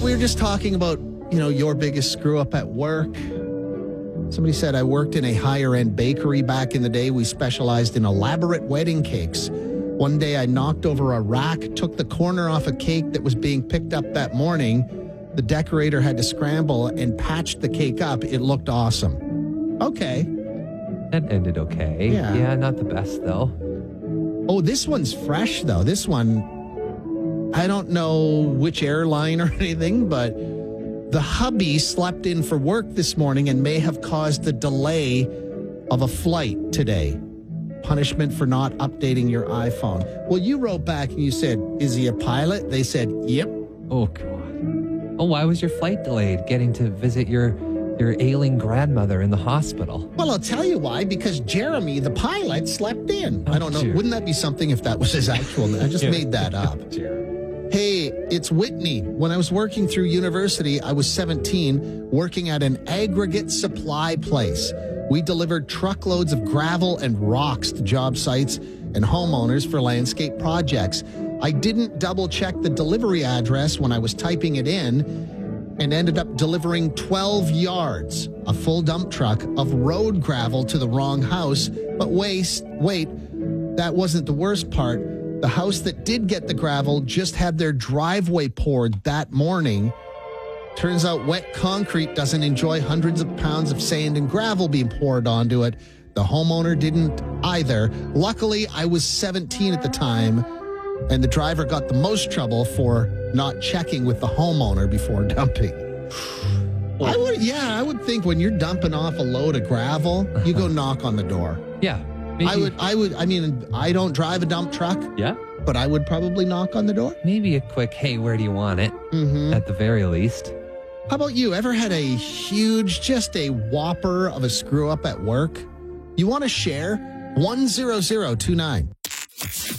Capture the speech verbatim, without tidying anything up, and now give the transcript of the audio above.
we were just talking about, you know, your biggest screw up at work. Somebody said, I worked in a higher end bakery back in the day. We specialized in elaborate wedding cakes. One day I knocked over a rack, took the corner off a cake that was being picked up that morning. The decorator had to scramble and patch the cake up. It looked awesome. Okay. That ended okay. Yeah. Yeah, not the best though. Oh, this one's fresh, though. This one, I don't know which airline or anything, but the hubby slept in for work this morning and may have caused the delay of a flight today. Punishment for not updating your iPhone. Well, you wrote back and you said, is he a pilot? They said, yep. Oh, God. Oh, why was your flight delayed getting to visit your your ailing grandmother in the hospital? Well, I'll tell you why. Because Jeremy, the pilot, slept in. Oh, I don't know. dear. Wouldn't that be something if that was his actual name? I just made that up. Hey, it's Whitney. When I was working through university, I was seventeen, working at an aggregate supply place. We delivered truckloads of gravel and rocks to job sites and homeowners for landscape projects. I didn't double check the delivery address when I was typing it in and ended up delivering twelve yards, a full dump truck of road gravel to the wrong house. But wait, wait, that wasn't the worst part. The house that did get the gravel just had their driveway poured that morning. Turns out wet concrete doesn't enjoy hundreds of pounds of sand and gravel being poured onto it. The homeowner didn't either. Luckily, I was seventeen at the time, and the driver got the most trouble for not checking with the homeowner before dumping. I would, yeah, I would think when you're dumping off a load of gravel, you go knock on the door. Yeah. Maybe, I would, I would, I mean, I don't drive a dump truck, Yeah. but I would probably knock on the door. Maybe a quick, hey, where do you want it? Mm-hmm. At the very least. How about you? Ever had a huge, just a whopper of a screw up at work? You want to share? one zero zero two nine.